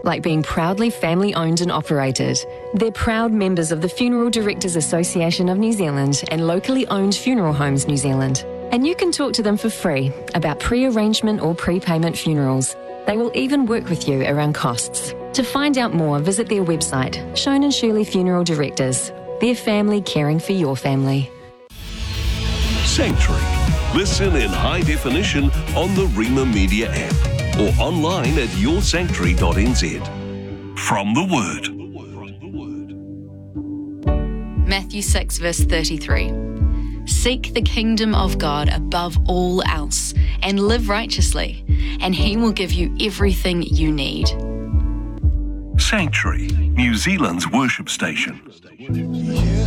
like being proudly family-owned and operated. They're proud members of the Funeral Directors Association of New Zealand and locally owned Funeral Homes New Zealand. And you can talk to them for free about pre-arrangement or prepayment funerals. They will even work with you around costs. To find out more, visit their website, Shone and Shirley Funeral Directors. Their family caring for your family. Sanctuary. Listen in high definition on the Rima Media app or online at yoursanctuary.nz. From the Word. Matthew 6 verse 33. Seek the kingdom of God above all else and live righteously, and He will give you everything you need. Sanctuary, New Zealand's worship station.